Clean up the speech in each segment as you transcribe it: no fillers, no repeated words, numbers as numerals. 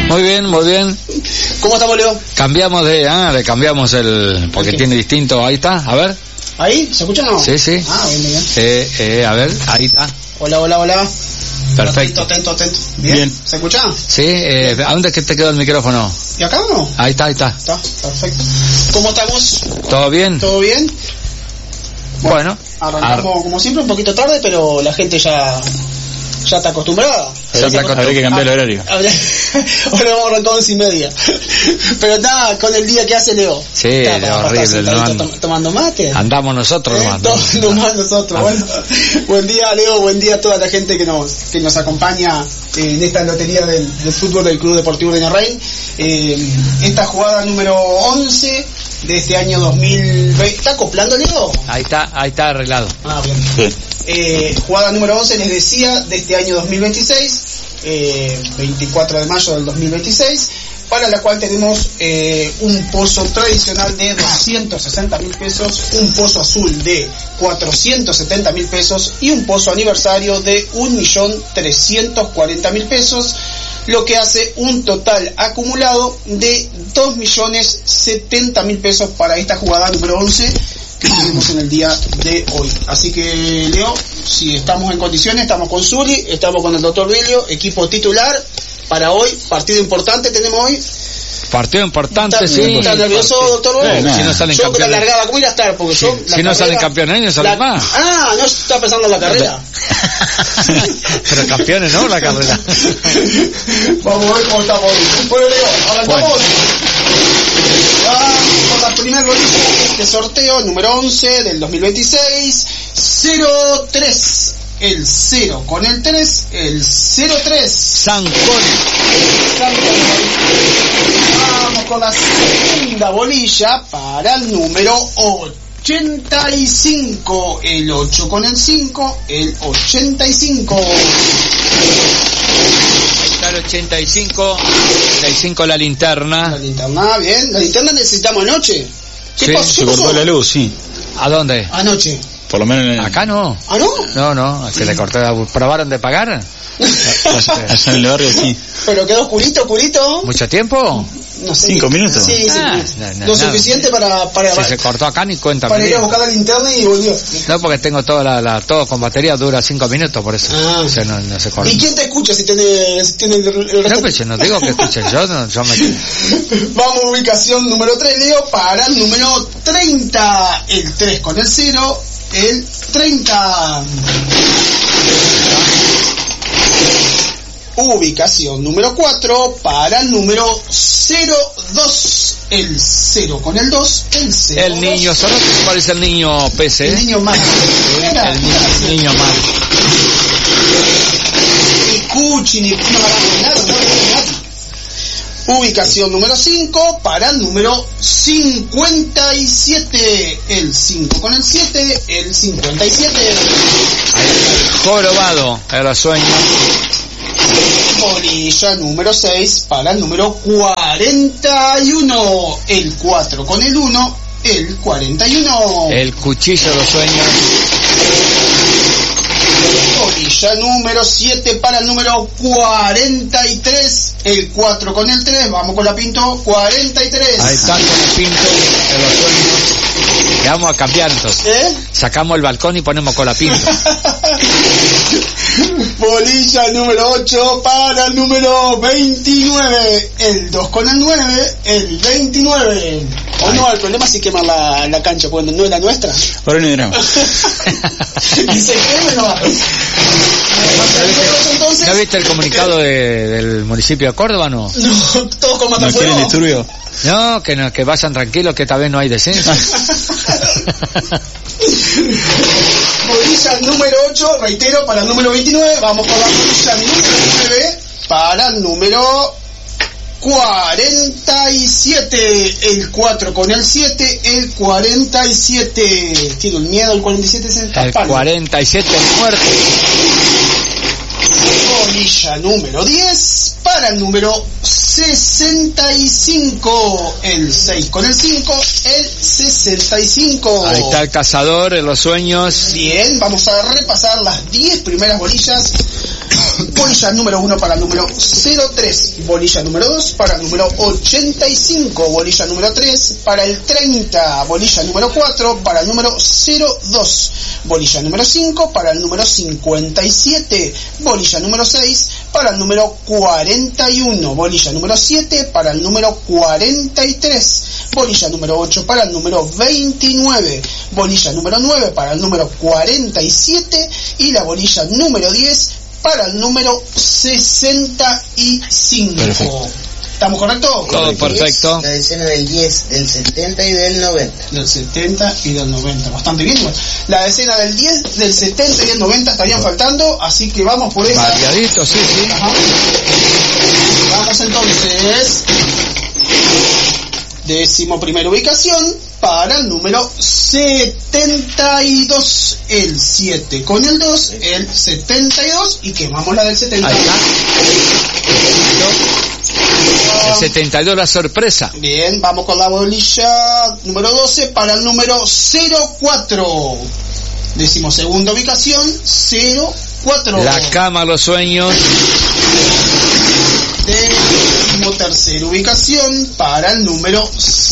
Muy bien, muy bien. ¿Cómo estamos, Leo? Cambiamos le cambiamos porque tiene distinto. Ahí está, a ver. ¿Ahí? ¿Se escucha o no? Sí, sí. Ah, bien, bien. A ver, ahí está. Hola. Perfecto. Atento. ¿Bien? ¿Se escucha? Sí, ¿a dónde es que te quedó el micrófono? ¿Y acá o no? Ahí está. Está, perfecto. ¿Cómo estamos? ¿Todo bien? ¿Todo bien? Bueno. Arrancamos como siempre un poquito tarde, pero la gente ya está acostumbrada. Habría que cambiar el horario. Ahora vamos a arrancar 11:30. Pero nada, con el día que hace Leo. Sí, horrible. Tomando mate. Andamos nosotros nomás nosotros. Bueno, buen día, Leo, buen día a toda la gente que nos acompaña en esta lotería del fútbol del Club Deportivo de Ñarrein. Esta jugada número 11 de este año 2020. ¿Está acoplando, Leo? Ahí está arreglado. Ah, bien. Sí. Jugada número 11, les decía, de este año 2026, 24 de mayo del 2026, para la cual tenemos un pozo tradicional de 260.000 pesos, un pozo azul de 470.000 pesos y un pozo aniversario de 1.340.000 pesos, lo que hace un total acumulado de 2.070.000 pesos para esta jugada número 11 que tenemos en el día de hoy. Así que, Leo, si estamos en condiciones, estamos con Zuli, estamos con el doctor Vilio, equipo titular para hoy. Partido importante tenemos hoy. Partido importante, sí. ¿Está nervioso, doctor? Si no salen campeones. Yo la largada, ¿cómo irá a estar? Porque si no salen campeones, no salen más. Ah, no está pensando en la carrera. Pero campeones, ¿no? La carrera. Vamos a ver cómo estamos hoy. Bueno, Leo, arrancamos. Por la primera bolilla de este sorteo, número 11 del 2026, 03. El 0 con el 3, el 03. Sancón. Vamos con la segunda bolilla para el número 85. El 8 con el 5, el 85. Ahí está el 85. 85 la linterna. La linterna, bien. La linterna necesitamos anoche. ¿Qué pasó? Se cortó la luz, sí. ¿A dónde? Anoche. Por lo menos acá no. ¿Ah, no? No, se le cortó. ¿Probaron de pagar? Allá en el barrio, sí. Pero quedó oscurito. ¿Mucho tiempo? No sé. 5 minutos. Sí. Lo suficiente para si se cortó acá ni cuenta. Para ir a buscar la linterna y volvió. No, porque tengo todo con batería, dura 5 minutos, por eso. O sea, no se corta. ¿Y quién te escucha si tiene el resto? No, pues yo no digo que escuchen, yo me... Vamos, ubicación número 3, Leo, para el número 30. El 3 con el 0, el 30. Ubicación número 4 para el número 02. El 0 con el 2, el 0. El niño, ¿sabes cuál es el niño PC? El niño más. El niño más. Ni Cuchi, ni nada. Ubicación número 5 para el número 57. El 5 con el 7, el 57. Jorobado, era sueño. Bolilla número 6 para el número 41. El 4 con el 1, el 41. El cuchillo de los sueños. Bolilla número 7 para el número 43. El 4 con el 3. Vamos con la Pinto. 43. Ahí está con el Pinto de los sueños. Le vamos a cambiar entonces. Sacamos el balcón y ponemos con la Pinto. Bolilla número 8 para el número 29. El 2 con el 9, el 29. O no, el problema es si quemar la cancha, porque no es la nuestra. Ahora no diremos. Y se queme no va. ¿No viste el comunicado del municipio de Córdoba, no? No, todos con matafuego. ¿No quieren disturbio? No, que vayan tranquilos, que esta vez no hay descenso. Bolilla número 8, reitero, para el número 29. Vamos con la bolilla número 9 para el número 47. El 4 con el 7, el 47. Tiene un miedo, el 47 es el El 47 muerto. Bolilla número 10 para el número 65. El 6 con el 5, el 65. Ahí está el cazador en los sueños. Bien, vamos a repasar las 10 primeras bolillas Bolilla número 1 para el número 03. Bolilla número 2 para el número 85. Bolilla número 3 para el 30. Bolilla número 4 para el número 02. Bolilla número 5 para el número 57. Bolilla número 6 para el número 41. Bolilla número 7 para el número 43. Bolilla número 8 para el número 29. Bolilla número 9 para el número 47. Y la bolilla número 10 para el número 65. Perfecto. ¿Estamos correctos? Todo perfecto. La decena del 10, del 70 y del 90. Del 70 y del 90. Bastante bien. La decena del 10, del 70 y del 90 estarían faltando, así que vamos por esa. Variadito, sí. Ajá. Vamos entonces. 11ª ubicación para el número 72. El 7 con el 2, el 72. Y quemamos la del 72. Ahí está. El 72, la sorpresa. Bien, vamos con la bolilla número 12 para el número 04. 12ª ubicación, 04. La cama, los sueños. 13ª ubicación para el número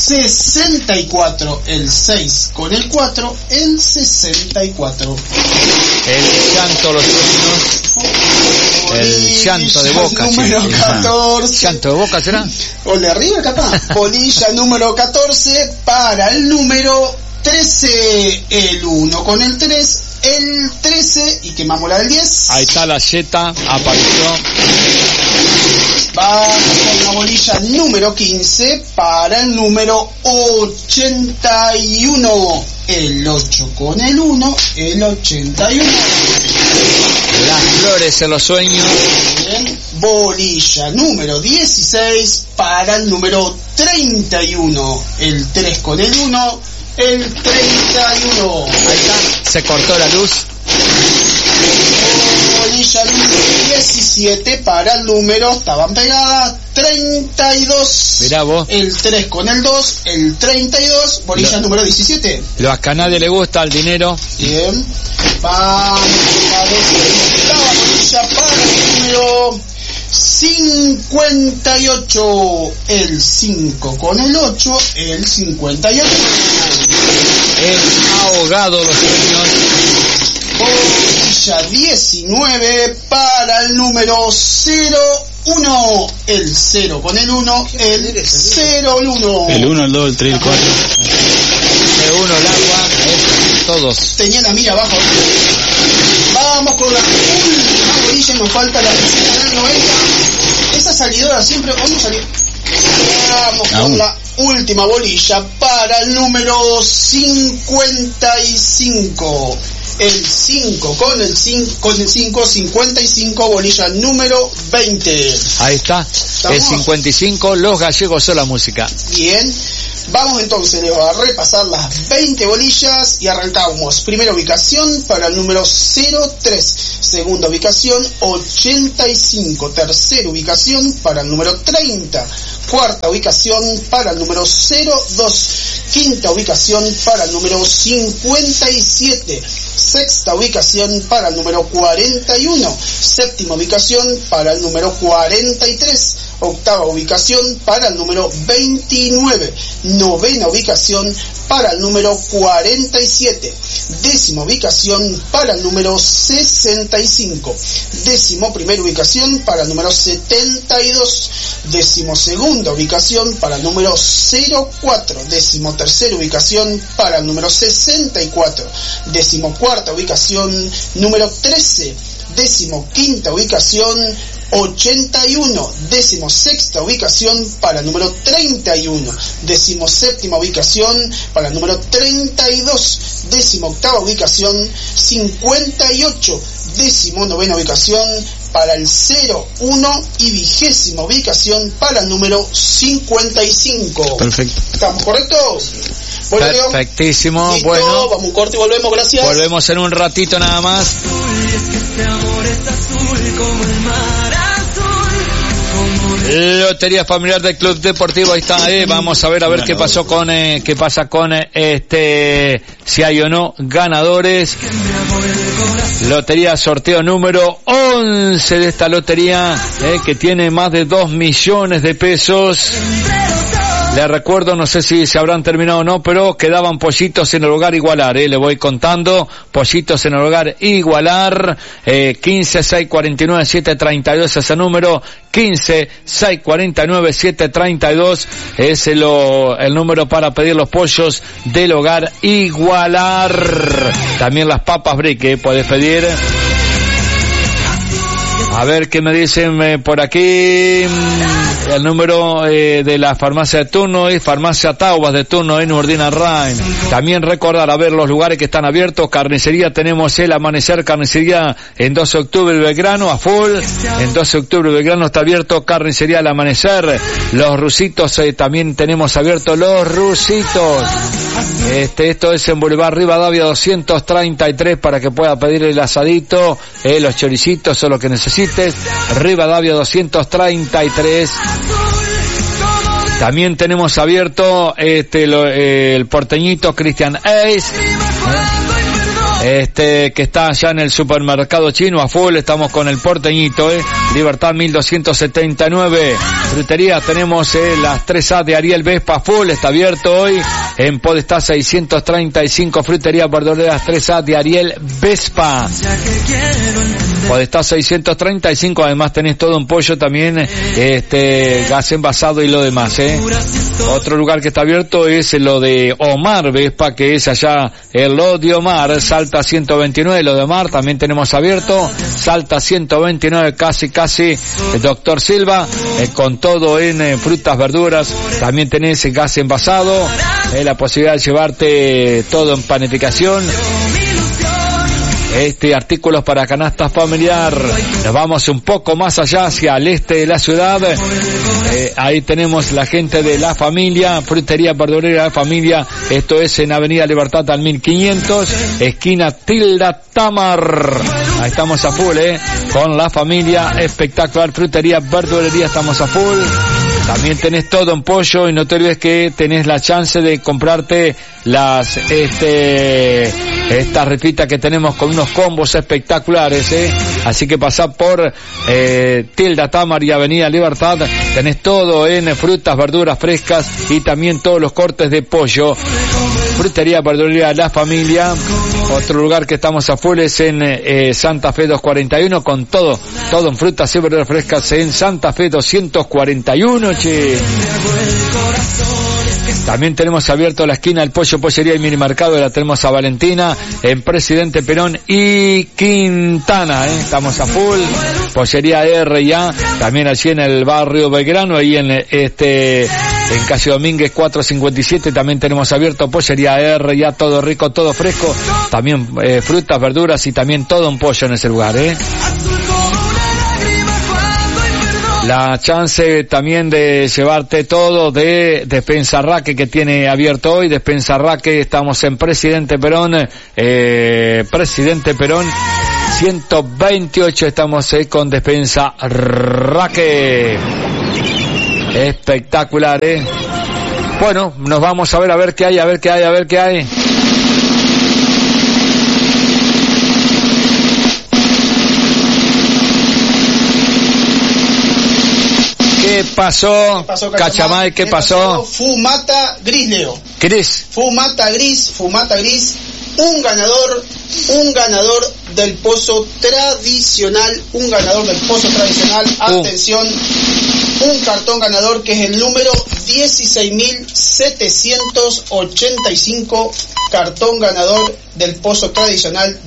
64. El 6 con el 4, el 64. El llanto, los sueños. El llanto de Boca. Número Sí. 14. ¿Llanto de Boca será? O el de arriba, capaz. Bolilla número 14 para el número 13. El 1 con el 3, el 13. Y quemamos la del 10. Ahí está la yeta, apareció. Vamos con la bolilla número 15 para el número 81. El 8 con el 1, el 81. Las flores en los sueños. Bien. Bolilla número 16 para el número 31. El 3 con el 1, el 31. Ahí está, se cortó la luz. Bolilla número 17 para el número, estaban pegadas, 32. Mirá vos. El 3 con el 2, el 32. Bolilla número 17. Lo a nadie le gusta el dinero. Bien. Vamos a la 18ª bolilla para el número 58. El 5 con el 8, el 58. El ahogado, los sueños. Bolilla 19 para el número 01. El 0 con el 1, el 0, el 1. El 1, el 2, el 3, el 4. El 1, el agua, todos. Tenía la mira abajo. Vamos con la última bolilla, nos falta la decena del 90. Esa salidora siempre, hoy no salió. Vamos con la última bolilla para el número 55. El 5 con el 5, 55, bolilla número 20. Ahí está. El 55, los gallegos son la música. Bien. Vamos entonces, Leo, a repasar las 20 bolillas y arrancamos. Primera ubicación para el número 03. Segunda ubicación, 85. Tercera ubicación para el número 30. Cuarta ubicación para el número 02. Quinta ubicación para el número 57. Sexta ubicación para el número 41. Séptima ubicación para el número 43. Octava ubicación para el número 29. Novena ubicación para el número 47. Décima ubicación para el número 65. Décimo primera ubicación para el número 72. Décimo segunda ubicación para el número 04. Décimo tercera ubicación para el número 64. Décimo cuarta ubicación número 13. Décimo quinta ubicación 81. Décimo sexta ubicación para el número 31. Décimo séptima ubicación para el número 32. Décimo octava ubicación 58. Décimo novena ubicación para el 01 y vigésima ubicación para el número 55. Perfecto. ¿Estamos correctos? Bueno, perfectísimo. listo, Bueno, vamos un corte y volvemos, gracias. volvemos en un ratito nada más. Azul, y es que este amor es azul como el mar azul, como Lotería familiar del Club Deportivo, ahí está, vamos a ver qué pasó con, qué pasa con si hay o no ganadores. Lotería sorteo número 11 de esta lotería, que tiene más de 2 millones de pesos. Les recuerdo, no sé si se habrán terminado o no, pero quedaban pollitos en el hogar igualar, le voy contando, pollitos en el hogar igualar, 15-649-732 es ese número, 15-649-732 es el número para pedir los pollos del hogar igualar. También las papas brique, puedes pedir. A ver qué me dicen por aquí. El número de la farmacia de turno es Farmacia Taubas de turno en Urdina Rain. También recordar, a ver, los lugares que están abiertos. Carnicería, tenemos el Amanecer Carnicería en 12 de octubre Belgrano a full. En 12 de octubre Belgrano está abierto Carnicería El Amanecer. Los Rusitos, también tenemos abierto Los Rusitos. Esto es en Boulevard Rivadavia 233 para que pueda pedir el asadito, los choricitos o lo que necesites. Rivadavia 233. También tenemos abierto el porteñito Christian Ace, que está allá en el supermercado chino a full. Estamos con el porteñito, Libertad 1279. Frutería, tenemos las 3A de Ariel Vespa a full, está abierto hoy. En Podestá 635, Frutería Verduleras 3A de Ariel Vespa. Podestá 635, además tenés todo un pollo también, gas envasado y lo demás, Otro lugar que está abierto es lo de Omar Vespa, que es allá lo de Omar, Salta 129, lo de Omar también tenemos abierto, Salta 129, casi, Doctor Silva, con todo en frutas, verduras, también tenés gas envasado, la posibilidad de llevarte todo en panificación. Artículos para canastas familiar. Nos vamos un poco más allá hacia el este de la ciudad. Ahí tenemos la gente de La Familia, Frutería Verdurera La Familia. Esto es en Avenida Libertad al 1500, esquina Tilda Tamar. Ahí estamos a full, con La Familia. Espectacular Frutería Verdulería, estamos a full. También tenés todo en pollo y no te olvides que tenés la chance de comprarte las esta rifita que tenemos con unos combos espectaculares, Así que pasá por Tilda Tamar y Avenida Libertad, tenés todo en frutas, verduras frescas y también todos los cortes de pollo. Frutería Verdulería La Familia. Otro lugar que estamos a full es en Santa Fe 241, con todo en frutas y verduras frescas en Santa Fe 241, che. También tenemos abierto la esquina del Pollo, Pollería y Minimercado, la tenemos a Valentina, en Presidente Perón y Quintana, estamos a full. Pollería R&A, también allí en el barrio Belgrano, ahí en Calle Domínguez 457, también tenemos abierto Pollería R&A, todo rico, todo fresco, también frutas, verduras y también todo un pollo en ese lugar, La chance también de llevarte todo de Despensa Raque, que tiene abierto hoy. Despensa Raque, estamos en Presidente Perón 128, estamos con Despensa Raque. Espectacular, Bueno, nos vamos a ver qué hay, a ver qué hay. ¿Qué pasó, Cachamay? ¿Qué pasó? Fumata Gris, Leo. Fumata Gris. Un ganador del pozo tradicional. Atención, un cartón ganador que es el número 16.785. Cartón ganador del pozo tradicional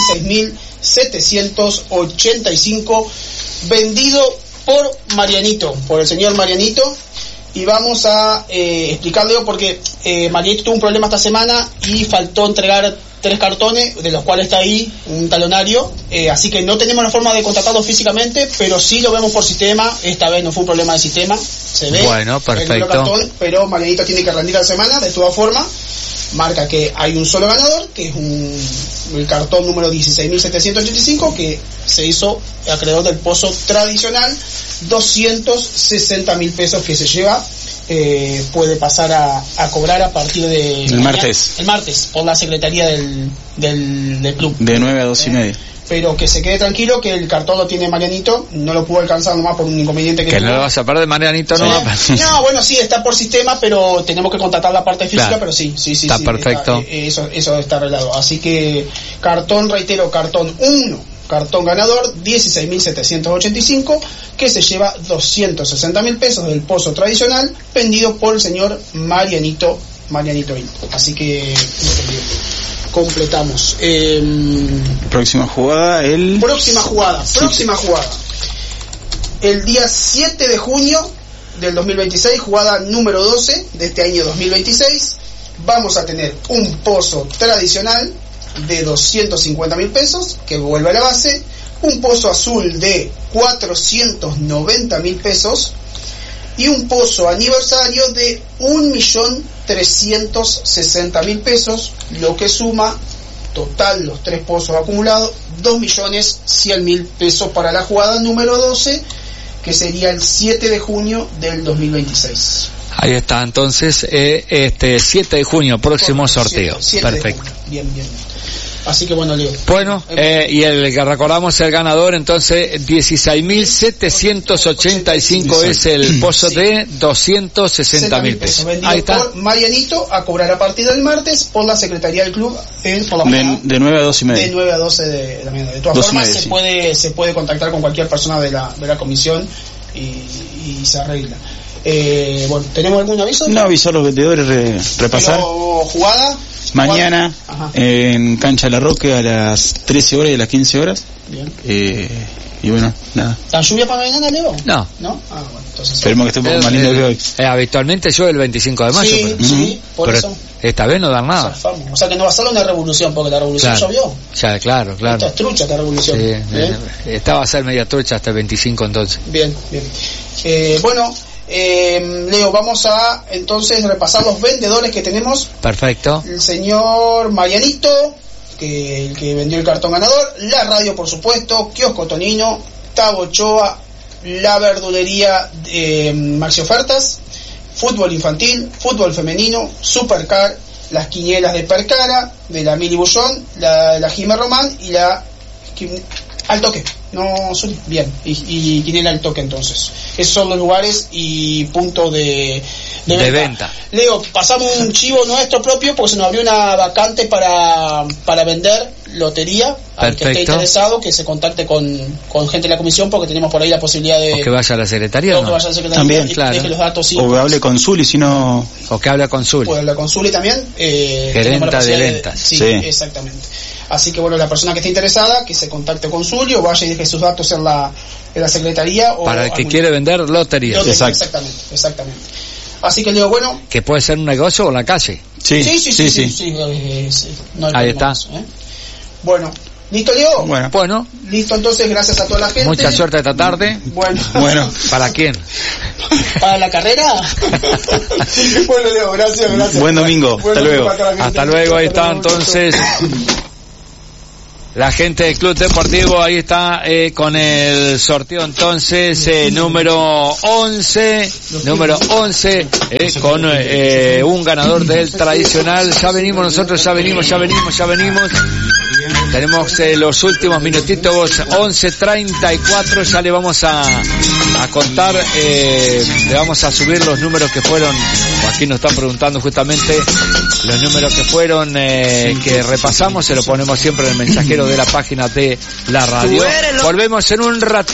16.785. Vendido por el señor Marianito, y vamos a explicarle porque Marianito tuvo un problema esta semana y faltó entregar 3 cartones, de los cuales está ahí un talonario, así que no tenemos la forma de contactarlo físicamente, pero sí lo vemos por sistema. Esta vez no fue un problema de sistema, se ve. Bueno, perfecto. El cartón, pero Marianito tiene que rendir a la semana, de todas formas. Marca que hay un solo ganador, que es el cartón número 16.785, que se hizo acreedor del pozo tradicional, 260.000 pesos que se lleva. Puede pasar a cobrar a partir de el martes por la secretaría del club, de 9 a 2:30. pero que se quede tranquilo que el cartón lo tiene Marianito, no lo pudo alcanzar nomás por un inconveniente que no lo vas a perder, Marianito. Sí. No, bueno, sí, está por sistema, pero tenemos que contactar la parte física, claro. Pero sí, está perfecto. Eso está arreglado, así que cartón 1, cartón ganador 16.785, que se lleva 260.000 pesos del pozo tradicional, vendido por el señor Marianito. Así que completamos. Próxima jugada. El día 7 de junio del 2026, jugada número 12 de este año 2026, vamos a tener un pozo tradicional de 250.000 pesos, que vuelve a la base, un pozo azul de 490.000 pesos y un pozo aniversario de 1.360.000 pesos, lo que suma total los 3 pozos acumulados 2.100.000 pesos para la jugada número 12, que sería el 7 de junio del 2026. Ahí está, entonces, 7 de junio, próximo sorteo. 7 perfecto. Bien. Así que bueno, Leo. Bueno, y el que recordamos el ganador, entonces 16.785 es el pozo de 260.000 pesos. Ahí está. Por Marianito, a cobrar a partir del martes por la secretaría del club por la mañana. De 9 a 2:30. De 9 a 12 de la mañana. De todas formas, se puede contactar con cualquier persona de la comisión y se arregla. Bueno, ¿tenemos algún aviso? No, avisar los vendedores, repasar. ¿Jugada? Mañana en Cancha La Roque a las 13 horas y a las 15 horas. Bien. Y bueno, nada. ¿La lluvia para mañana, Leo? No. Bueno, entonces. Esperemos que esté un poco más lindo que hoy. Habitualmente llueve el 25 de mayo. Sí, por pero eso. Esta vez no dan nada. O sea que no va a ser una revolución, porque la revolución llovió. Ya, claro. Esta es trucha, esta revolución. Sí, esta va a ser media trucha hasta el 25 entonces. Bien. Bueno. Leo, vamos a entonces repasar los vendedores que tenemos. Perfecto. El señor Marianito, el que vendió el cartón ganador, la radio por supuesto, Kiosco Tonino, Tabo Ochoa, la verdulería Maxi Ofertas, fútbol infantil, fútbol femenino, Supercar, las quinielas de Percara, de la Mili Bullón, la Jimé Román y la al toque. No, bien, y quiniela al toque entonces. Esos son los lugares y puntos de venta. Leo, pasamos un chivo nuestro propio porque se nos abrió una vacante para vender lotería. Al que esté interesado, que se contacte con gente de la comisión, porque tenemos por ahí la posibilidad de... O que vaya a la secretaría. Que vaya a la secretaría. También, claro. Deje los datos, sí, o que hable con Zuli, si no... O que hable con Zuli. Puede hablar con Zuli también. Gerenta de ventas. Sí, exactamente. Así que bueno, la persona que esté interesada, que se contacte con Zuli o vaya y deje sus datos en la secretaría. O para el que quiere vender lotería. Exactamente. Así que Leo, bueno... Que puede ser un negocio o en la calle. Sí. No ahí está. Bueno, ¿listo, Leo? Bueno. Listo, entonces, gracias a toda la gente. Mucha suerte esta tarde. Bueno. ¿Para quién? ¿Para la carrera? Bueno, Leo, gracias. Buen domingo. Hasta luego, ahí está, entonces... La gente del Club Deportivo, ahí está con el sorteo entonces número 11 con un ganador del tradicional. Ya venimos. Tenemos los últimos minutitos, 11:34, ya le vamos a contar, le vamos a subir los números que fueron, aquí nos están preguntando justamente los números que fueron, que repasamos, se lo ponemos siempre en el mensajero de la página de la radio. Volvemos en un ratito.